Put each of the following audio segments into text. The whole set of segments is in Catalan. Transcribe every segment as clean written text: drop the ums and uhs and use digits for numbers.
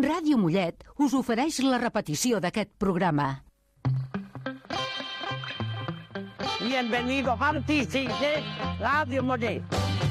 Ràdio Mollet us ofereix la repetició d'aquest programa. Bienvenidos partícipes de Radio Mollet.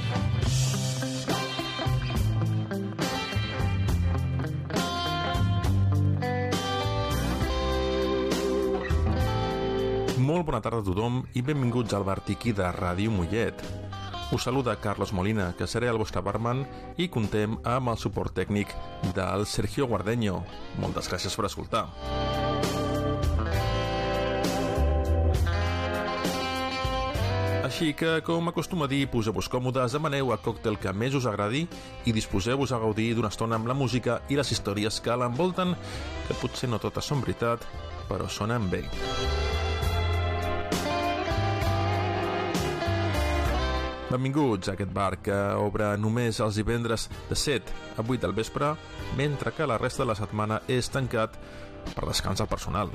Molt bona tarda a tothom i benvinguts al bar Tiki de Ràdio Mollet. Us saluda Carlos Molina, que seré el vostre barman, i contem amb el suport tècnic del Sergio Guardeño. Moltes gràcies per escoltar. Així que, com acostuma a dir, poseu-vos còmodes, demaneu el còctel que més us agradi i disposeu-vos a gaudir d'una estona amb la música i les històries que l'envolten, que potser no totes són veritat, però sonen bé. Benvinguts a aquest bar que obre només els divendres de 7 a 8 del vespre, mentre que la resta de la setmana és tancat per descans al personal.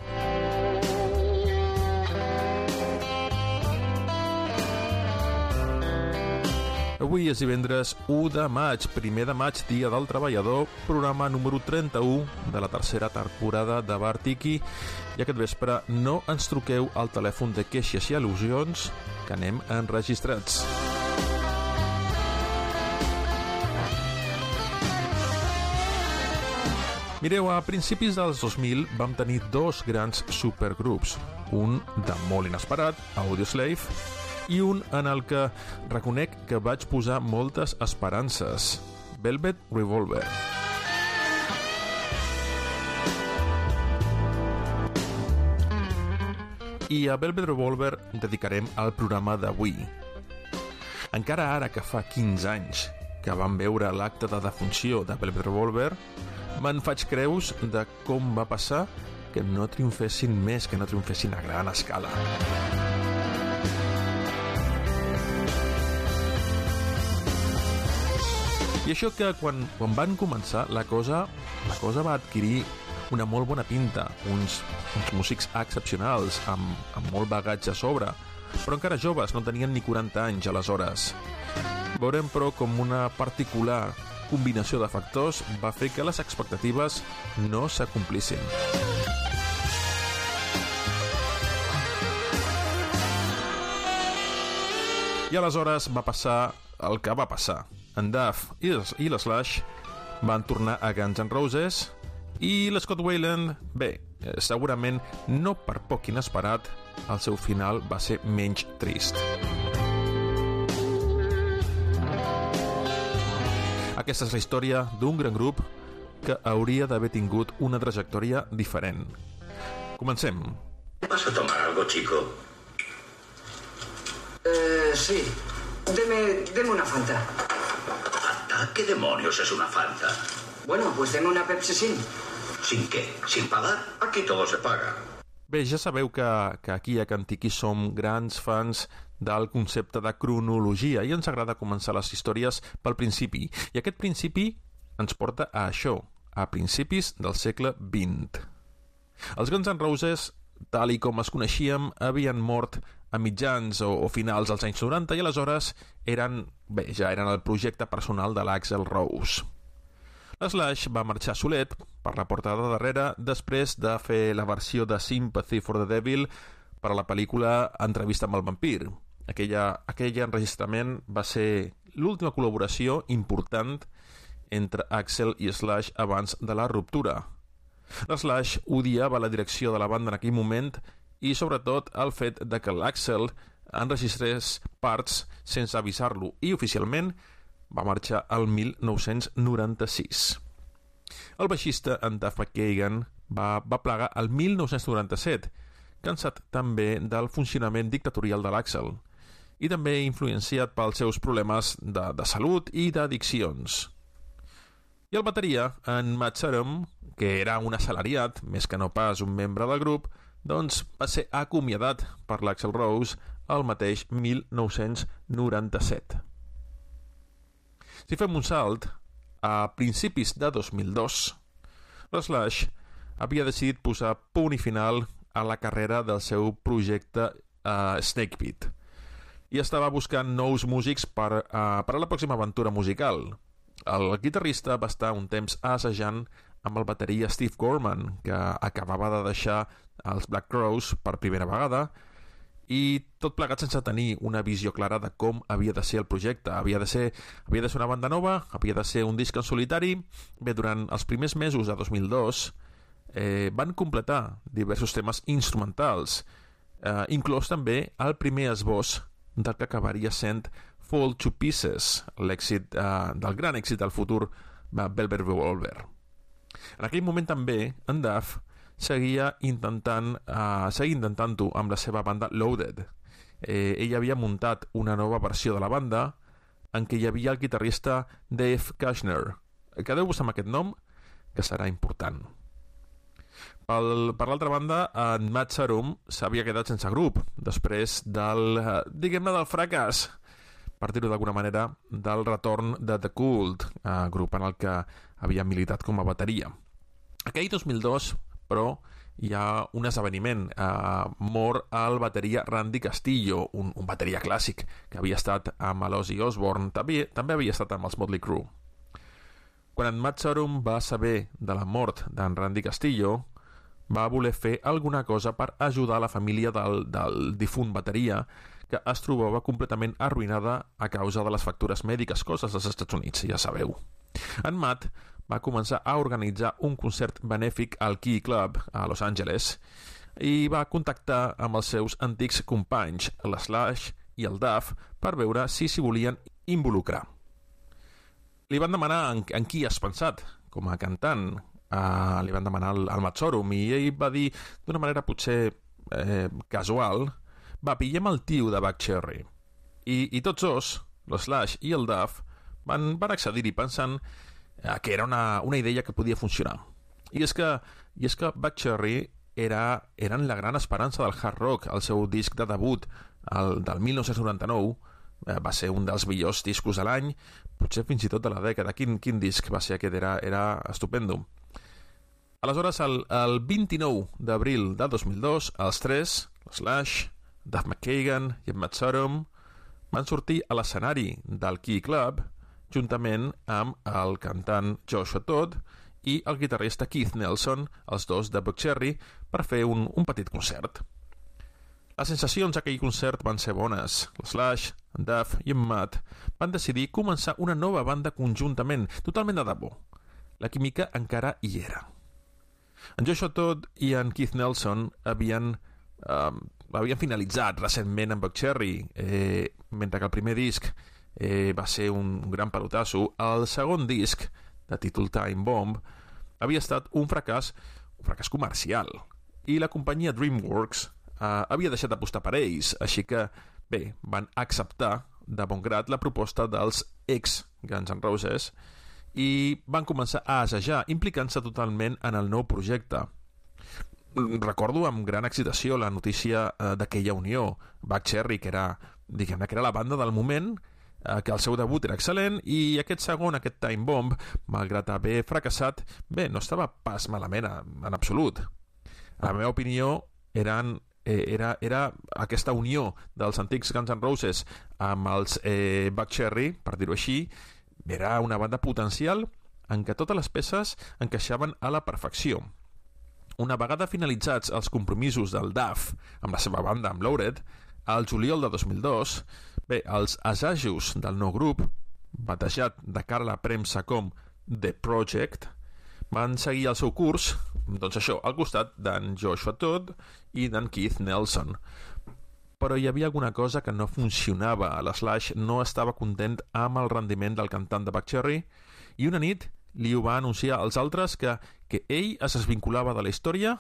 Avui és divendres 1 de maig, 1 de maig, Dia del Treballador, programa número 31 de la tercera temporada de Bar Tiki, i aquest vespre no ens truqueu al telèfon de queixes i al·lusions, que anem enregistrats. Mireu, a principis dels 2000 vam tenir dos grans supergrups, un de molt inesperat, Audioslave, i un en el que reconec que vaig posar moltes esperances, Velvet Revolver. I a Velvet Revolver dedicarem el programa d'avui. Encara ara que fa 15 anys que vam veure l'acte de defunció de Velvet Revolver, me'n faig creus de com va passar que no triomfessin més, que no triomfessin a gran escala. I això que quan van començar la cosa va adquirir una molt bona pinta, uns músics excepcionals, amb molt bagatge a sobre, però encara joves, no tenien ni 40 anys aleshores. Veurem, però, com una particular combinació de factors va fer que les expectatives no s'acomplissin. I aleshores va passar el que va passar. En Duff i l'Slash van tornar a Guns N' Roses i l'Scott Weiland, bé, segurament no per poc inesperat, el seu final va ser menys trist. Aquesta és la història d'un gran grup que hauria d'haver tingut una trajectòria diferent. Comencem. ¿Vas a tomar algo, chico? Sí. Deme una Fanta. ¿Fanta? ¿Qué demonios es una Fanta? Bueno, pues deme una Pepsi sin. ¿Sin qué? ¿Sin pagar? Aquí todo se paga. Bé, ja sabeu que aquí a Can Tiki som grans fans del concepte de cronologia i ens agrada començar les històries pel principi. I aquest principi ens porta a això, a principis del segle XX. Els Guns N' Roses, tal i com es coneixíem, havien mort a mitjans o finals dels anys 90 i aleshores ja eren el projecte personal de l'Axl Rose. Slash va marxar solet per la porta de darrere després de fer la versió de Sympathy for the Devil per a la pel·lícula Entrevista amb el vampir. Aquell enregistrament va ser l'última col·laboració important entre Axl i Slash abans de la ruptura. Slash odiava la direcció de la banda en aquell moment i sobretot el fet de que l'Axl enregistrés parts sense avisar-lo i oficialment va marxar al 1996. El baixista, en Duff McKagan, va plegar el 1997, cansat també del funcionament dictatorial de l'Axl i també influenciat pels seus problemes de salut i d'addiccions. I el bateria, en Matt Sorum, que era un assalariat, més que no pas un membre del grup, doncs va ser acomiadat per l'Axl Rose el mateix 1997. Si fem un salt, a principis de 2002, l'Slash havia decidit posar punt i final a la carrera del seu projecte Snakepit i estava buscant nous músics per a la pròxima aventura musical. El guitarrista va estar un temps assajant amb el bateria Steve Gorman, que acabava de deixar els Black Crowes per primera vegada, i tot plegat sense tenir una visió clara de com havia de ser el projecte. Havia de ser una banda nova, havia de ser un disc en solitari. Bé, durant els primers mesos de 2002 van completar diversos temes instrumentals, inclòs també el primer esbós del que acabaria sent Fall to Pieces, l'èxit del gran èxit del futur Velvet Revolver. En aquell moment també en Duff seguia intentant-ho amb la seva banda Loaded. Ell havia muntat una nova versió de la banda en què hi havia el guitarrista Dave Kushner. Quedeu-vos amb aquest nom, que serà important. Per l'altra banda, en Matt Sorum s'havia quedat sense grup després del fracàs, per dir-ho d'alguna manera, del retorn de The Cult, grup en el que havia militat com a bateria. Aquell 2002, però, hi ha un esdeveniment. Mor el bateria Randy Castillo, un bateria clàssic que havia estat amb l'Ozzy Osbourne, també havia estat amb els Motley Crue. Quan en Matt Sorum va saber de la mort d'en Randy Castillo, va voler fer alguna cosa per ajudar la família del difunt bateria, que es trobava completament arruïnada a causa de les factures mèdiques, coses dels Estats Units, ja sabeu. En Matt va començar a organitzar un concert benèfic al Key Club a Los Angeles i va contactar amb els seus antics companys, l'Slash i el Duff, per veure si s'hi volien involucrar. Li van demanar en qui has pensat com a cantant. Li van demanar al Matt Sorum i ell va dir d'una manera potser casual: va, pillem el tio de Buckcherry. I tots dos, l'Slash i el Duff, van accedir-hi pensant que era una idea que podia funcionar. I és que Buckcherry eren la gran esperança del hard rock. El seu disc de debut, del 1999, va ser un dels millors discos de l'any, potser fins i tot de la dècada. Quin disc va ser aquest? Era estupendo. Aleshores, el 29 d'abril de 2002, els tres, l'Slash, Duff McKagan i en Matt Sorum, van sortir a l'escenari del Key Club juntament amb el cantant Joshua Todd i el guitarrista Keith Nelson, els dos de Buckcherry, per fer un petit concert. Les sensacions d'aquell concert van ser bones. L'Slash, en Duff i en Matt van decidir començar una nova banda conjuntament, totalment de debò. La química encara hi era. En Joshua Todd i en Keith Nelson havien finalitzat recentment amb Buckcherry, mentre que el primer disc va ser un gran pelotasso. El segon disc, de títol Time Bomb, havia estat un fracàs comercial, i la companyia DreamWorks havia deixat d'apostar per ells, així que, bé, van acceptar de bon grat la proposta dels ex Guns N' Roses i van començar a assajar, implicant-se totalment en el nou projecte. Recordo amb gran excitació la notícia d'aquella unió. Buckcherry, que era la banda del moment, que el seu debut era excel·lent, i aquest segon, aquest Time Bomb, malgrat haver fracassat, bé, no estava pas malament en absolut. A la meva opinió, era aquesta unió dels antics Guns N' Roses amb els Buckcherry, per dir-ho així, era una banda potencial en què totes les peces encaixaven a la perfecció. Una vegada finalitzats els compromisos del Duff amb la seva banda, amb Loaded, al juliol de 2002, bé, els assajos del nou grup, batejat de cara a la premsa com The Project, van seguir el seu curs, doncs això, al costat d'en Joshua Todd i d'en Keith Nelson. Però hi havia alguna cosa que no funcionava. L'Slash no estava content amb el rendiment del cantant de Buckcherry i una nit li ho va anunciar als altres que ell es desvinculava de la història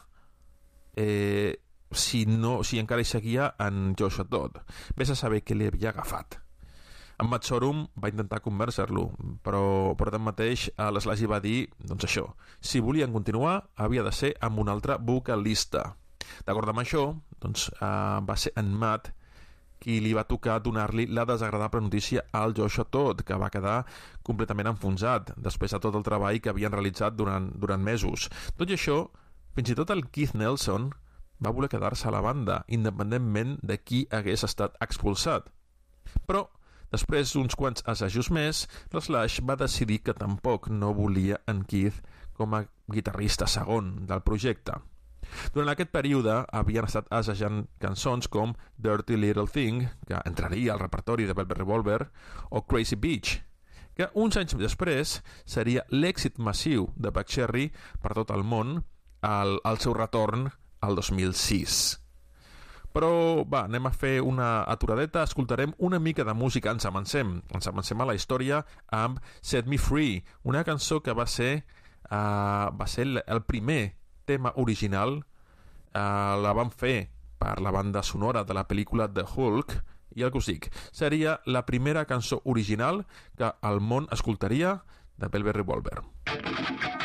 si encara hi seguia en Joshua Todd. Vés a saber què li havia agafat. En Matt Sorum va intentar convèncer-lo, però tanmateix l'Slash va dir, doncs això, si volien continuar havia de ser amb un altre vocalista. D'acord amb això, doncs va ser en Matt qui li va tocar donar-li la desagradable notícia al Joshua Todd, que va quedar completament enfonsat després de tot el treball que havien realitzat durant mesos. Tot i això, fins i tot el Keith Nelson va voler quedar-se a la banda, independentment de qui hagués estat expulsat. Però Després d'uns quants assajos més, l'Slash va decidir que tampoc no volia en Keith com a guitarrista segon del projecte. Durant aquest període havien estat assajant cançons com Dirty Little Thing, que entraria al repertori de Velvet Revolver, o Crazy Beach, que uns anys després seria l'èxit massiu de Buckcherry per tot el món al seu retorn al 2006. Però, va, anem a fer una aturadeta, escoltarem una mica de música, ens avancem a la història amb Set Me Free, una cançó que va ser el primer tema original, la van fer per la banda sonora de la pel·lícula The Hulk, i el que us dic, seria la primera cançó original que el món escoltaria de Velvet Revolver.